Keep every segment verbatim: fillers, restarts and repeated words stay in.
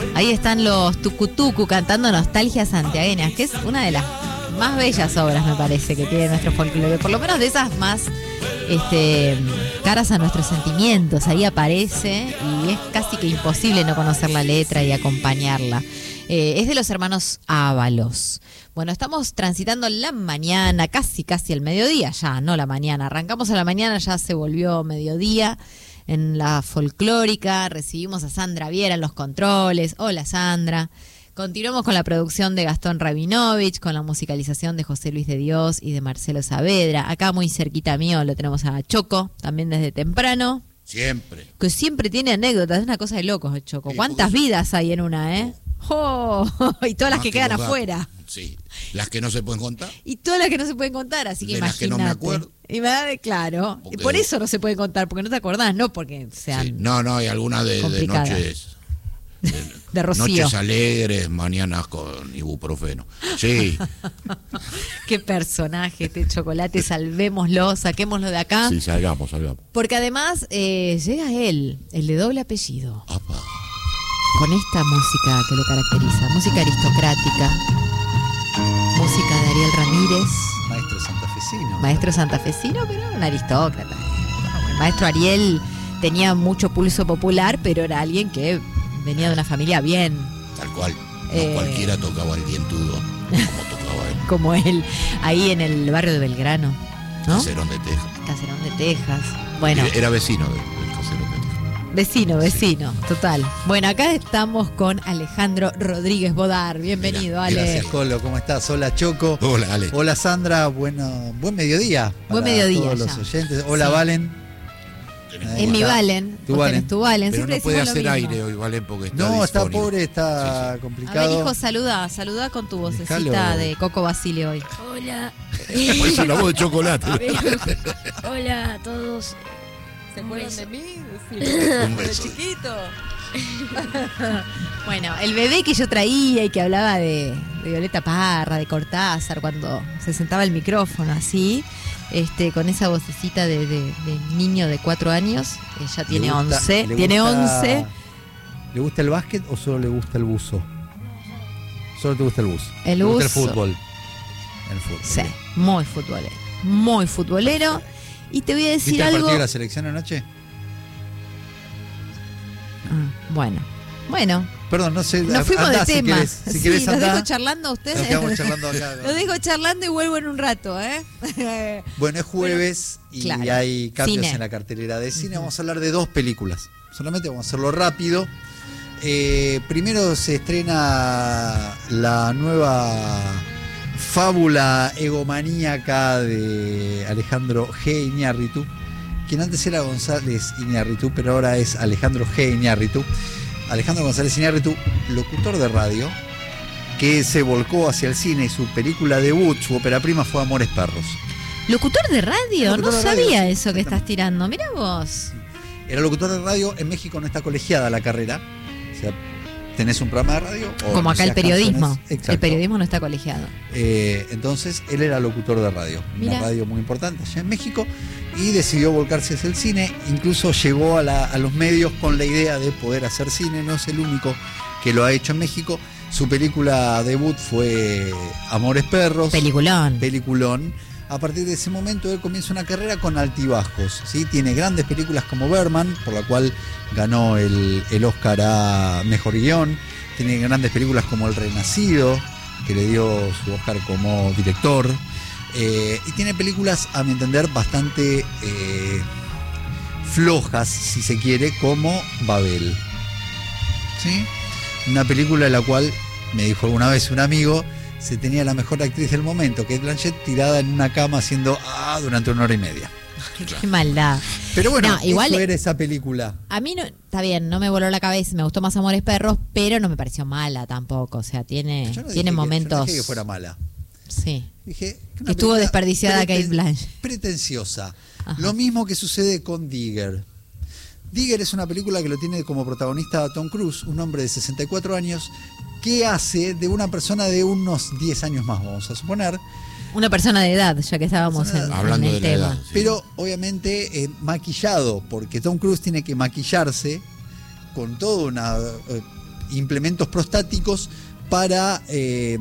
Ahí están los tucutucu cantando Nostalgias Santiagueñas, que es una de las más bellas obras, me parece, que tiene nuestro folclore. Por lo menos de esas más este, caras a nuestros sentimientos. Ahí aparece y es casi que imposible no conocer la letra y acompañarla. Eh, es de los hermanos Ábalos. Bueno, estamos transitando la mañana, casi casi el mediodía ya, no la mañana. Arrancamos a la mañana, ya se volvió mediodía. En la folclórica recibimos a Sandra Viera en los controles. Hola, Sandra. Continuamos con la producción de Gastón Rabinovich, con la musicalización de José Luis de Dios y de Marcelo Saavedra. Acá muy cerquita mío lo tenemos a Choco, también desde temprano. Siempre. Que siempre tiene anécdotas, es una cosa de locos, Choco. ¿Cuántas vidas hay en una, eh? Oh, y todas las que, que quedan afuera. Sí, las que no se pueden contar. Y todas las que no se pueden contar, así que imagínate. Las que no me acuerdo. Y me da de claro. Porque, y por eso no se pueden contar, porque no te acordás, no porque sean. Sí, no, no, hay algunas de, de noches. De, de Rocío. Noches alegres, mañanas con ibuprofeno. Sí. Qué personaje este Chocolate, salvémoslo, saquémoslo de acá. Sí, salgamos, salgamos. Porque además eh, llega él, el de doble apellido. Apa. Con esta música que lo caracteriza, música aristocrática, música de Ariel Ramírez. Maestro santafesino. Maestro santafesino, pero un aristócrata. El maestro Ariel tenía mucho pulso popular, pero era alguien que venía de una familia bien. Tal cual. No eh, cualquiera tocaba el dientudo como tocaba él. Como él, ahí en el barrio de Belgrano, ¿no? Caserón de Texas. Caserón de Texas. Bueno. Era vecino del de Caserón de Texas. Vecino, vecino, sí. Total. Bueno, acá estamos con Alejandro Rodríguez Bodar. Bienvenido, Mira, Ale. Gracias, Colo. ¿Cómo estás? Hola, Choco. Hola, Ale. Hola, Sandra. Bueno, buen mediodía. Buen mediodía. Todos ya. los oyentes. Hola, sí. Valen. Es mi Valen. Tu Valen. Tu Valen. Pero siempre no puede hacer lo aire hoy, Valen, porque está No, disponible. está pobre, está sí, sí. complicado. A ver, hijo, saluda. Saluda con tu vocecita Dejalo. de Coco Basile hoy. Hola. Esa es la voz de Chocolate. Hola a todos. ¿Se acuerdan de mí? Un De beso. chiquito. Bueno, el bebé que yo traía y que hablaba de, de Violeta Parra, de Cortázar, cuando se sentaba el micrófono así, este, con esa vocecita de, de, de niño de cuatro años, ella tiene Le gusta- once, le tiene gusta- once. ¿Le gusta el básquet o solo le gusta el buzo? Solo te gusta el buzo. El ¿Le gusta buzo. el fútbol? El fútbol. Sí, muy futbolero, muy futbolero. Y te voy a decir ¿Viste el algo. partido de la selección anoche? Ah, bueno, bueno. Perdón, no sé. Nos fuimos andá, de si tema. querés, si sí, querés los andá. dejo charlando a ustedes. Nos quedamos charlando acá. Los dejo charlando y vuelvo en un rato, ¿eh? Bueno, es jueves Pero, y claro, hay cambios cine. en la cartelera de cine. Vamos a hablar de dos películas. Solamente vamos a hacerlo rápido. Eh, primero se estrena la nueva fábula egomaníaca de Alejandro G. Iñárritu, quien antes era González Iñárritu, pero ahora es Alejandro G. Iñárritu. Alejandro González Iñárritu, locutor de radio, que se volcó hacia el cine y su película debut, su ópera prima, fue Amores Perros. ¿Locutor de radio? Locutor no de sabía radio, sí, eso que estás tirando. Mirá vos. Era locutor de radio. En México no está colegiada la carrera. O sea, tenés un programa de radio. O Como acá el periodismo. Canciones. Exacto. El periodismo no está colegiado. Eh, entonces, él era locutor de radio. Mirá. Una radio muy importante allá en México. Y decidió volcarse hacia el cine. Incluso llegó a, la, a los medios con la idea de poder hacer cine. No es el único que lo ha hecho en México. Su película debut fue Amores Perros. Peliculón. Peliculón. A partir de ese momento él comienza una carrera con altibajos, ¿sí? Tiene grandes películas como Berman, por la cual ganó el, el Oscar a Mejor Guión. Tiene grandes películas como El Renacido, que le dio su Oscar como director. Eh, y tiene películas, a mi entender, bastante eh, flojas, si se quiere, como Babel. ¿Sí? Una película en la cual, me dijo alguna vez un amigo, se tenía la mejor actriz del momento, que es Blanchett, tirada en una cama haciendo ah durante una hora y media. Qué maldad. Pero bueno, No, igual eso era esa película. A mí no, está bien, no me voló la cabeza, me gustó más Amores Perros, pero no me pareció mala tampoco, o sea, tiene, Yo no tiene dije momentos. Que, yo no dije que fuera mala. Sí. Dije que, Que estuvo desperdiciada preten- Kate Blanchett. Pretenciosa. Ajá. Lo mismo que sucede con Digger. Digger es una película que lo tiene como protagonista Tom Cruise, un hombre de sesenta y cuatro años, que hace de una persona de unos diez años más, vamos a suponer. Una persona de edad, ya que estábamos en, en Hablando el de la tema. edad. Sí. Pero obviamente eh, maquillado, porque Tom Cruise tiene que maquillarse con toda una... eh, implementos prostáticos para eh,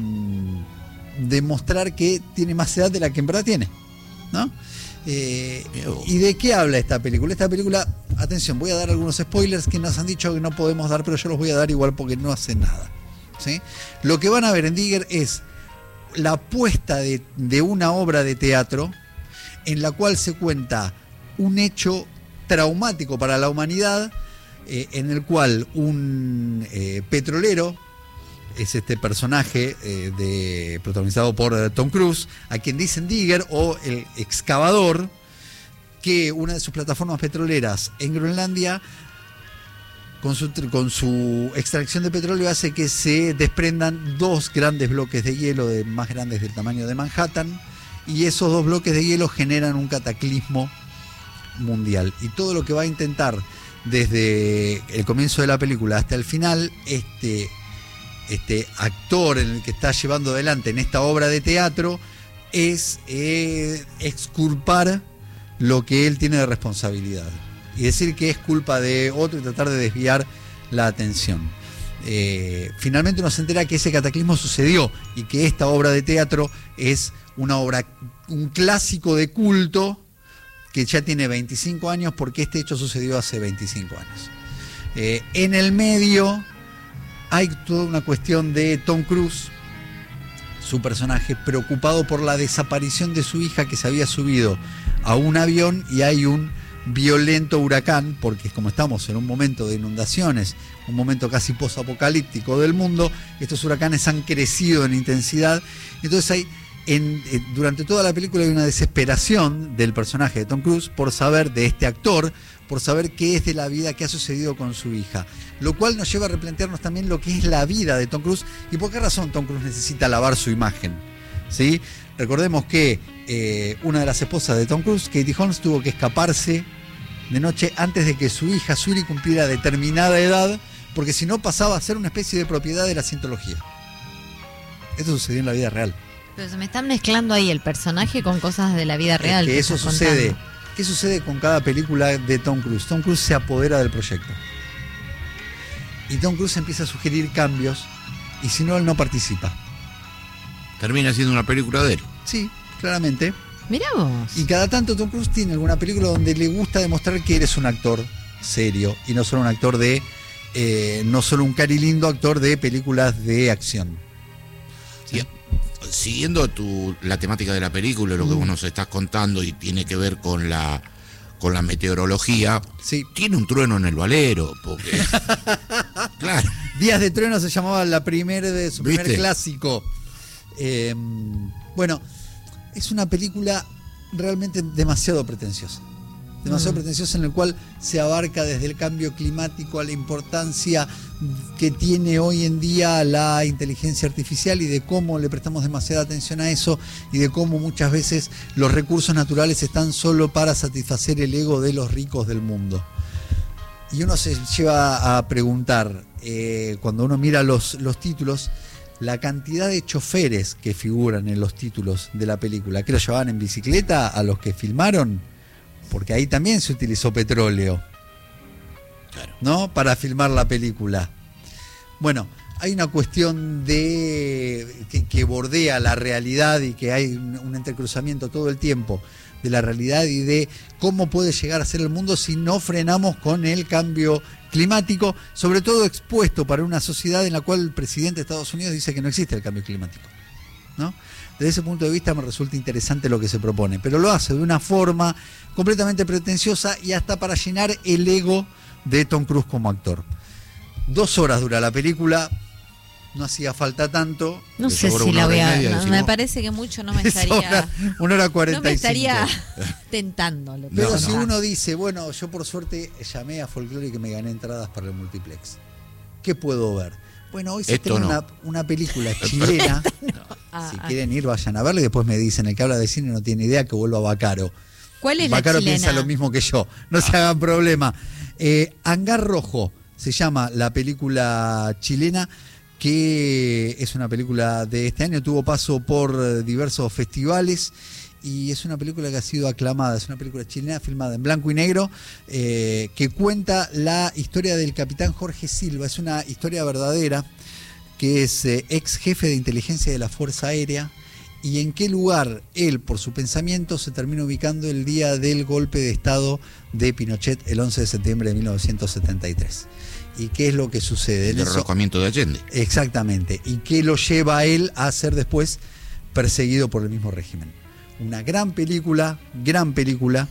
demostrar que tiene más edad de la que en verdad tiene, ¿no? Eh, ¿Y de qué habla esta película? Esta película, atención, voy a dar algunos spoilers que nos han dicho que no podemos dar, pero yo los voy a dar igual porque no hacen nada, ¿sí? Lo que van a ver en Digger es la puesta de, de una obra de teatro en la cual se cuenta un hecho traumático para la humanidad, eh, en el cual un eh, petrolero, es este personaje eh, de, protagonizado por eh, Tom Cruise, a quien dicen Digger o el excavador, que una de sus plataformas petroleras en Groenlandia, con su, con su extracción de petróleo, hace que se desprendan dos grandes bloques de hielo de, más grandes del tamaño de Manhattan, y esos dos bloques de hielo generan un cataclismo mundial. Y todo lo que va a intentar desde el comienzo de la película hasta el final, este... este actor en el que está llevando adelante en esta obra de teatro es eh, exculpar lo que él tiene de responsabilidad y decir que es culpa de otro y tratar de desviar la atención. Eh, finalmente uno se entera que ese cataclismo sucedió y que esta obra de teatro es una obra, un clásico de culto que ya tiene veinticinco años, porque este hecho sucedió hace veinticinco años. Eh, en el medio hay toda una cuestión de Tom Cruise, su personaje, preocupado por la desaparición de su hija, que se había subido a un avión y hay un violento huracán, porque como estamos en un momento de inundaciones, un momento casi posapocalíptico del mundo, estos huracanes han crecido en intensidad. Entonces hay, en, eh, durante toda la película hay una desesperación del personaje de Tom Cruise por saber, de este actor, por saber qué es de la vida que ha sucedido con su hija. Lo cual nos lleva a replantearnos también lo que es la vida de Tom Cruise y por qué razón Tom Cruise necesita lavar su imagen, ¿sí? Recordemos que eh, una de las esposas de Tom Cruise, Katie Holmes, tuvo que escaparse de noche antes de que su hija Suri cumpliera determinada edad, porque si no pasaba a ser una especie de propiedad de la cientología. Esto sucedió en la vida real. Pero se me están mezclando ahí el personaje con cosas de la vida real. Es que que eso estás sucede. contando. ¿Qué sucede con cada película de Tom Cruise? Tom Cruise se apodera del proyecto. Y Tom Cruise empieza a sugerir cambios, y si no, él no participa. Termina siendo una película de él. Sí, claramente. Mirá vos. Y cada tanto Tom Cruise tiene alguna película donde le gusta demostrar que eres un actor serio y no solo un actor de, eh, no solo un cari lindo actor de películas de acción. ¿Sí? Y, siguiendo tu, la temática de la película, lo que vos nos estás contando y tiene que ver con la con la meteorología, sí. Tiene un trueno en el valero, porque claro. Días de Trueno se llamaba la primera de su primer ¿Viste? clásico. Eh, bueno, es una película realmente demasiado pretenciosa. Demasiado mm. pretenciosa, en el cual se abarca desde el cambio climático a la importancia que tiene hoy en día la inteligencia artificial y de cómo le prestamos demasiada atención a eso y de cómo muchas veces los recursos naturales están solo para satisfacer el ego de los ricos del mundo. Y uno se lleva a preguntar, eh, cuando uno mira los, los títulos, la cantidad de choferes que figuran en los títulos de la película, que los llevaban en bicicleta a los que filmaron, porque ahí también se utilizó petróleo, claro, ¿no? Para filmar la película. Bueno, hay una cuestión de que, que bordea la realidad y que hay un, un entrecruzamiento todo el tiempo de la realidad y de cómo puede llegar a ser el mundo si no frenamos con el cambio climático, sobre todo expuesto para una sociedad en la cual el presidente de Estados Unidos dice que no existe el cambio climático, ¿no? Desde ese punto de vista me resulta interesante lo que se propone, pero lo hace de una forma completamente pretenciosa y hasta para llenar el ego de Tom Cruise como actor. Dos horas dura la película, no hacía falta tanto. No Le sé sobra si una la hora voy y a... media, no, decimos. me parece que mucho no me Le estaría... sobra una hora cuarenta No me y cinco. estaría tentando. lo que Pero No, si no. uno dice, bueno, yo por suerte llamé a Folklore y que me gané entradas para el multiplex, ¿qué puedo ver? Bueno, hoy se Esto estrena no. una, una película chilena. Ah, Si ah. quieren ir, vayan a verla y después me dicen, el que habla de cine no tiene idea, que vuelva a Bacaro. ¿Cuál es la Bacaro chilena? piensa lo mismo que yo, no se hagan problema. Eh, Hangar Rojo se llama la película chilena, que es una película de este año, tuvo paso por diversos festivales y es una película que ha sido aclamada, es una película chilena filmada en blanco y negro, eh, que cuenta la historia del capitán Jorge Silva. Es una historia verdadera, que es eh, ex jefe de inteligencia de la Fuerza Aérea, y en qué lugar él, por su pensamiento, se termina ubicando el día del golpe de Estado de Pinochet, el once de septiembre de mil novecientos setenta y tres. ¿Y qué es lo que sucede? El derrocamiento de Allende. Exactamente. ¿Y qué lo lleva a él a ser después perseguido por el mismo régimen? Una gran película, gran película,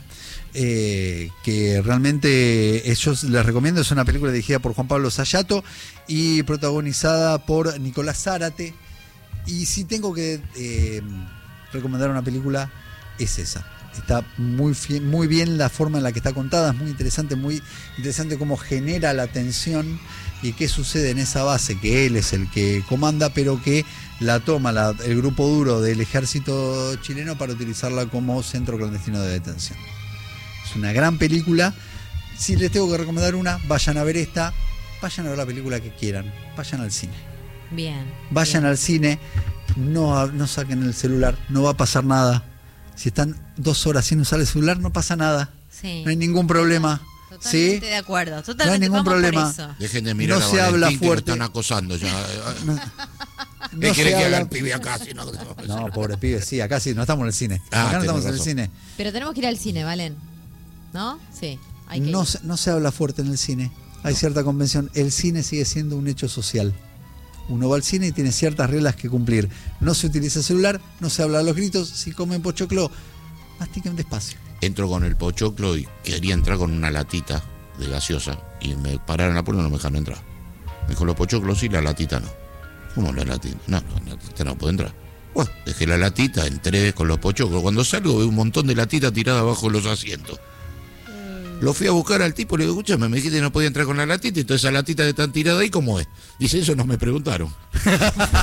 eh, que realmente yo les recomiendo. Es una película dirigida por Juan Pablo Sayato y protagonizada por Nicolás Zárate. Y si tengo que eh, recomendar una película, es esa. Está muy, muy bien la forma en la que está contada, es muy interesante, muy interesante cómo genera la tensión y qué sucede en esa base, que él es el que comanda, pero que la toma la, el grupo duro del ejército chileno para utilizarla como centro clandestino de detención. Es una gran película. Si les tengo que recomendar una, vayan a ver esta, vayan a ver la película que quieran, vayan al cine. Bien. Vayan bien. al cine, no, no saquen el celular, no va a pasar nada. Si están dos horas sin usar el celular, no pasa nada. Sí. No hay ningún problema. Totalmente ¿Sí? de acuerdo. Totalmente. No hay ningún Vamos por problema. eso. Dejen de mirar No a se Valentín, habla que fuerte. lo están acosando ya. No, ¿Qué no quiere se que haga habla. el pibe acá? Si no, No, pobre pibe, sí, acá sí, no estamos en el cine. Ah, Acá no tenés estamos en el razón. cine. Pero tenemos que ir al cine, ¿valen? ¿No? Sí. Hay que No ir. se, no se habla fuerte en el cine. Hay cierta convención. El cine sigue siendo un hecho social. Uno va al cine y tiene ciertas reglas que cumplir. No se utiliza el celular, no se habla a los gritos. Si comen pochoclo, mastiquen despacio. Entro con el pochoclo y quería entrar con una latita de gaseosa y me pararon la puerta y no me dejaron entrar. Me dijo, los pochoclos sí, la latita no. ¿Cómo la latita? No, no, la latita no puede entrar. Bueno, dejé la latita, entré con los pochoclos. Cuando salgo veo un montón de latitas tiradas abajo de los asientos. Lo fui a buscar al tipo, le digo, escúchame, me dijiste que no podía entrar con la latita, entonces esa latita que están tirada ahí, ¿cómo es? Dice, eso no me preguntaron.